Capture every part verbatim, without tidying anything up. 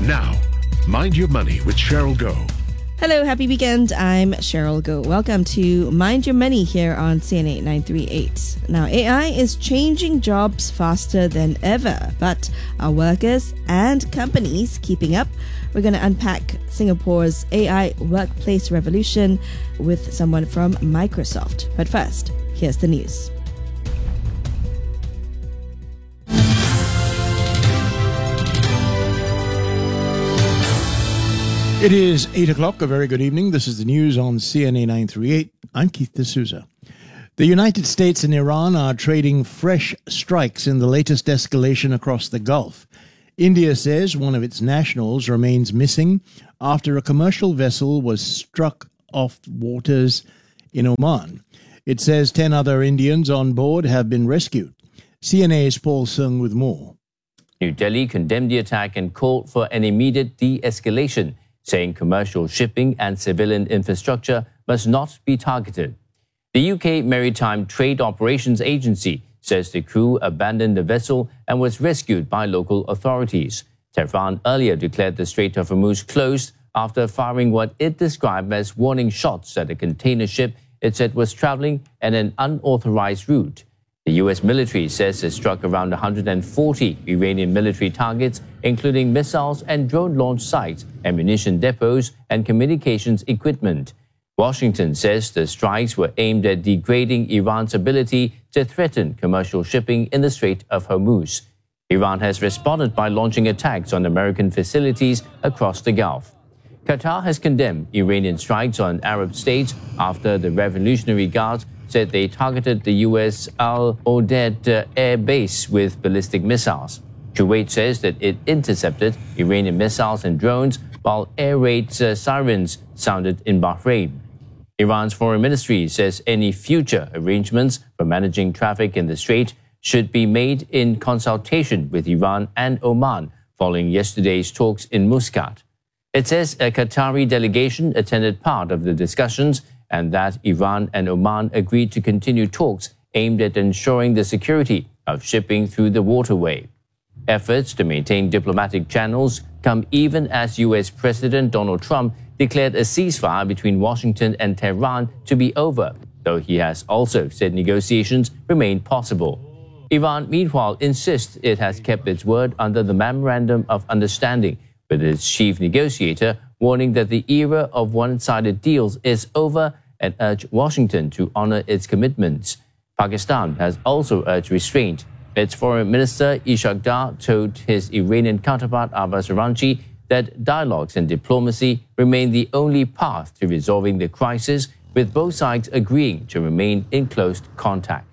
Now, Mind Your Money with Cheryl Goh. Hello, happy weekend. I'm Cheryl Goh. Welcome to Mind Your Money here on C N A nine three eight. Now, A I is changing jobs faster than ever, but are workers and companies keeping up? We're going to unpack Singapore's A I workplace revolution with someone from Microsoft. But first, here's the news. It is eight o'clock. A very good evening. This is the news on C N A nine three eight. I'm Keith D'Souza. The United States and Iran are trading fresh strikes in the latest escalation across the Gulf. India says one of its nationals remains missing after a commercial vessel was struck off waters in Oman. It says ten other Indians on board have been rescued. C N A's Paul Sung with more. New Delhi condemned the attack and called for an immediate de-escalation, saying commercial shipping and civilian infrastructure must not be targeted. The U K Maritime Trade Operations Agency says the crew abandoned the vessel and was rescued by local authorities. Tehran earlier declared the Strait of Hormuz closed after firing what it described as warning shots at a container ship it said was traveling at an unauthorized route. The U S military says it struck around one hundred forty Iranian military targets, including missiles and drone launch sites, ammunition depots, and communications equipment. Washington says the strikes were aimed at degrading Iran's ability to threaten commercial shipping in the Strait of Hormuz. Iran has responded by launching attacks on American facilities across the Gulf. Qatar has condemned Iranian strikes on Arab states after the Revolutionary Guards said they targeted the U S Al Udeid air base with ballistic missiles. Kuwait says that it intercepted Iranian missiles and drones, while air raid uh, sirens sounded in Bahrain. Iran's foreign ministry says any future arrangements for managing traffic in the strait should be made in consultation with Iran and Oman following yesterday's talks in Muscat. It says a Qatari delegation attended part of the discussions and that Iran and Oman agreed to continue talks aimed at ensuring the security of shipping through the waterway. Efforts to maintain diplomatic channels come even as U S President Donald Trump declared a ceasefire between Washington and Tehran to be over, though he has also said negotiations remain possible. Iran, meanwhile, insists it has kept its word under the Memorandum of Understanding, with its chief negotiator warning that the era of one-sided deals is over and urged Washington to honor its commitments. Pakistan has also urged restraint. Its foreign minister Ishaq Dar told his Iranian counterpart Abbas Araghchi that dialogues and diplomacy remain the only path to resolving the crisis, with both sides agreeing to remain in close contact.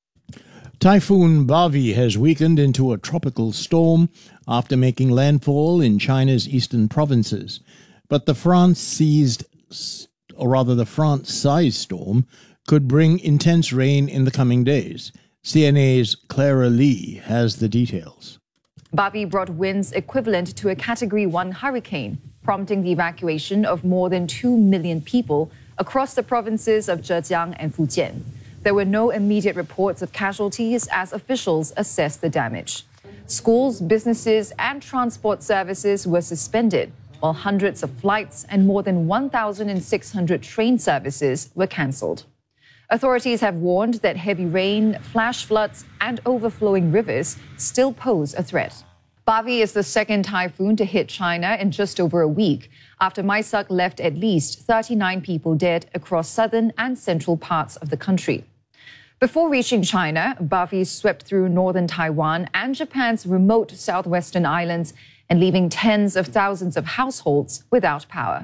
Typhoon Bavi has weakened into a tropical storm after making landfall in China's eastern provinces. But the France-seized, or rather the France-sized storm could bring intense rain in the coming days. C N A's Clara Lee has the details. Bavi brought winds equivalent to a Category one hurricane, prompting the evacuation of more than two million people across the provinces of Zhejiang and Fujian. There were no immediate reports of casualties as officials assessed the damage. Schools, businesses, and transport services were suspended, while hundreds of flights and more than one thousand six hundred train services were cancelled. Authorities have warned that heavy rain, flash floods, and overflowing rivers still pose a threat. Bavi is the second typhoon to hit China in just over a week, after Maisak left at least thirty-nine people dead across southern and central parts of the country. Before reaching China, Bavi swept through northern Taiwan and Japan's remote southwestern islands and leaving tens of thousands of households without power.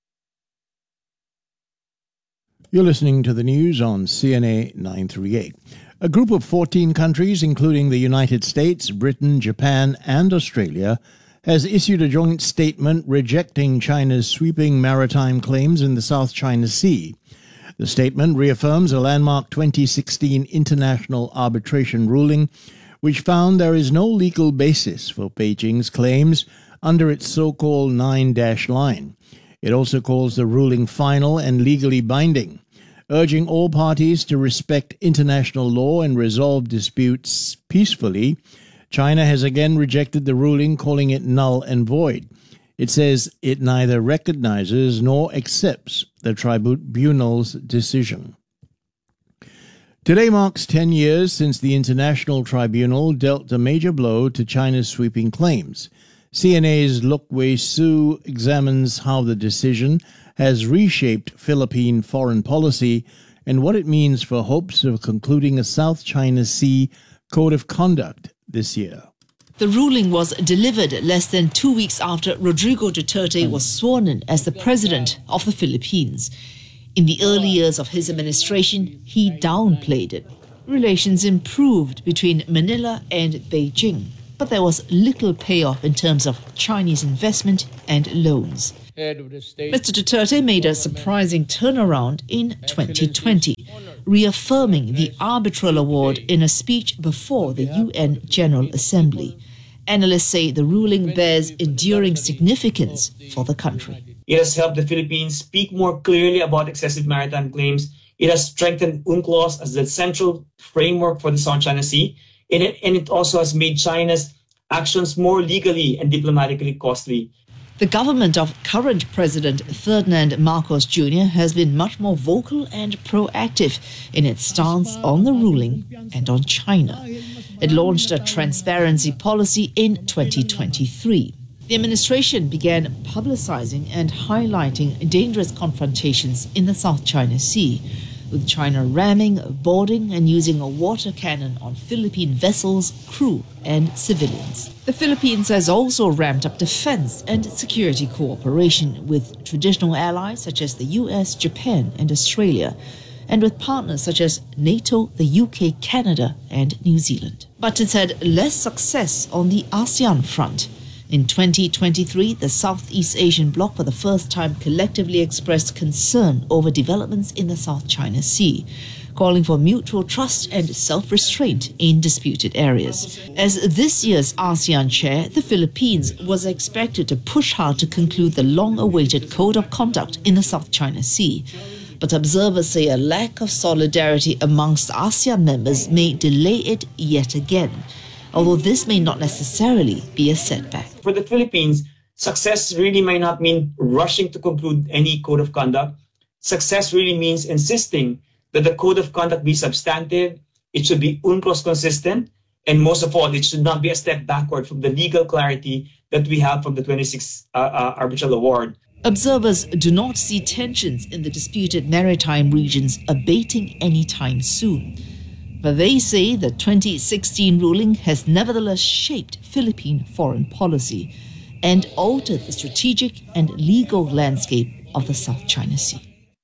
You're listening to the news on C N A nine three eight. A group of fourteen countries, including the United States, Britain, Japan, and Australia, has issued a joint statement rejecting China's sweeping maritime claims in the South China Sea. The statement reaffirms a landmark twenty sixteen international arbitration ruling, which found there is no legal basis for Beijing's claims under its so-called nine-dash line. It also calls the ruling final and legally binding, urging all parties to respect international law and resolve disputes peacefully. China has again rejected the ruling, calling it null and void. It says it neither recognizes nor accepts the tribunal's decision. Today marks ten years since the International Tribunal dealt a major blow to China's sweeping claims. C N A's Luk Wei Su examines how the decision has reshaped Philippine foreign policy and what it means for hopes of concluding a South China Sea Code of Conduct this year. The ruling was delivered less than two weeks after Rodrigo Duterte was sworn in as the president of the Philippines. In the early years of his administration, he downplayed it. Relations improved between Manila and Beijing, but there was little payoff in terms of Chinese investment and loans. Mister Duterte made a surprising turnaround in twenty twenty, reaffirming the arbitral award in a speech before the U N General Assembly. Analysts say the ruling bears enduring significance for the country. It has helped the Philippines speak more clearly about excessive maritime claims. It has strengthened UNCLOS as the central framework for the South China Sea. And it, and it also has made China's actions more legally and diplomatically costly. The government of current President Ferdinand Marcos Junior has been much more vocal and proactive in its stance on the ruling and on China. It launched a transparency policy in twenty twenty-three. The administration began publicizing and highlighting dangerous confrontations in the South China Sea, with China ramming, boarding and using a water cannon on Philippine vessels, crew and civilians. The Philippines has also ramped up defense and security cooperation with traditional allies such as the U S, Japan and Australia, and with partners such as NATO, the U K, Canada and New Zealand. But it's had less success on the ASEAN front. In twenty twenty-three, the Southeast Asian bloc for the first time collectively expressed concern over developments in the South China Sea, calling for mutual trust and self-restraint in disputed areas. As this year's ASEAN chair, the Philippines was expected to push hard to conclude the long-awaited Code of Conduct in the South China Sea. But observers say a lack of solidarity amongst ASEAN members may delay it yet again, although this may not necessarily be a setback. For the Philippines, success really may not mean rushing to conclude any code of conduct. Success really means insisting that the code of conduct be substantive, it should be UNCLOS consistent, and most of all, it should not be a step backward from the legal clarity that we have from the twenty-sixth uh, uh, arbitral award. Observers do not see tensions in the disputed maritime regions abating anytime soon. But they say the twenty sixteen ruling has nevertheless shaped Philippine foreign policy and altered the strategic and legal landscape of the South China Sea.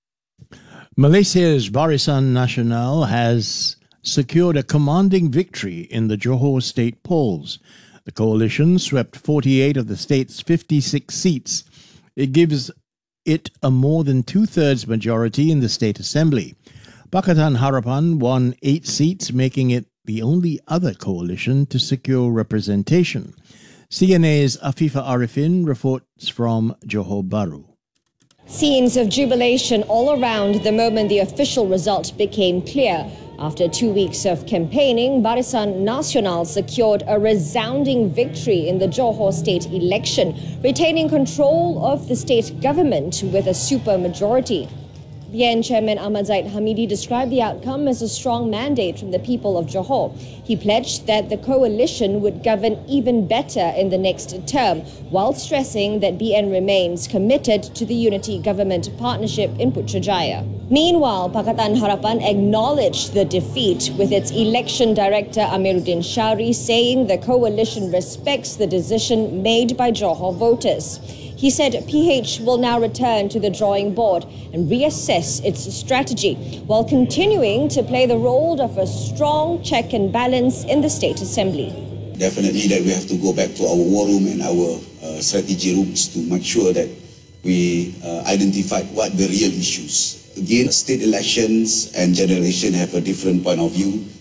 Malaysia's Barisan Nasional has secured a commanding victory in the Johor state polls. The coalition swept forty-eight of the state's fifty-six seats. It gives it a more than two-thirds majority in the state assembly. Pakatan Harapan won eight seats, making it the only other coalition to secure representation. C N A's Afifa Arifin reports from Johor Bahru. Scenes of jubilation all around the moment the official result became clear. After two weeks of campaigning, Barisan Nasional secured a resounding victory in the Johor state election, retaining control of the state government with a supermajority. B N Chairman Ahmad Zaid Hamidi described the outcome as a strong mandate from the people of Johor. He pledged that the coalition would govern even better in the next term, while stressing that B N remains committed to the unity government partnership in Putrajaya. Meanwhile, Pakatan Harapan acknowledged the defeat, with its election director Amiruddin Shari saying the coalition respects the decision made by Johor voters. He said P H will now return to the drawing board and reassess its strategy, while continuing to play the role of a strong check and balance in the State Assembly. Definitely that we have to go back to our war room and our uh, strategy rooms to make sure that we uh, identify what the real issues. Again, state elections and general election have a different point of view.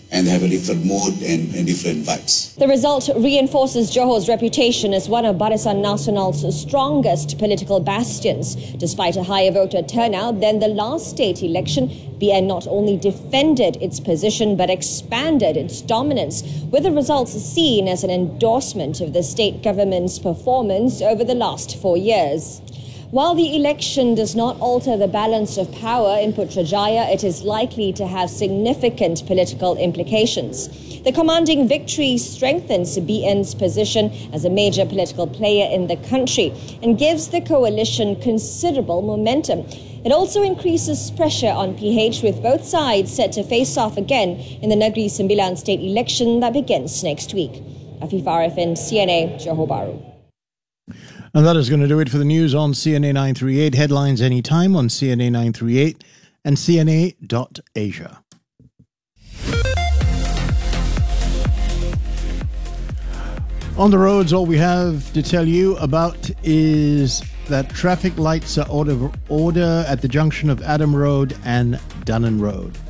and they have a different mode and, and different vibes. The result reinforces Johor's reputation as one of Barisan Nasional's strongest political bastions. Despite a higher voter turnout than the last state election, B N not only defended its position but expanded its dominance, with the results seen as an endorsement of the state government's performance over the last four years. While the election does not alter the balance of power in Putrajaya, it is likely to have significant political implications. The commanding victory strengthens B N's position as a major political player in the country and gives the coalition considerable momentum. It also increases pressure on P H, with both sides set to face off again in the Negeri Sembilan state election that begins next week. Afifah Arifin, C N A, Johor Bahru. And that is going to do it for the news on C N A nine thirty-eight. Headlines anytime on C N A nine thirty-eight and C N A dot Asia. On the roads, all we have to tell you about is that traffic lights are order, order at the junction of Adam Road and Dunnan Road.